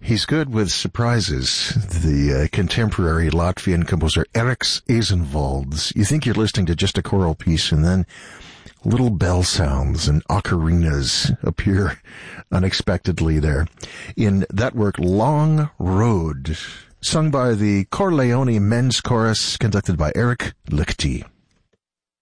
He's good with surprises. The contemporary Latvian composer Eriks Eizenvalds. You think you're listening to just a choral piece, and then little bell sounds and ocarinas appear unexpectedly there. In that work, Long Road, sung by the Corleone Men's Chorus, conducted by Eric Lichty.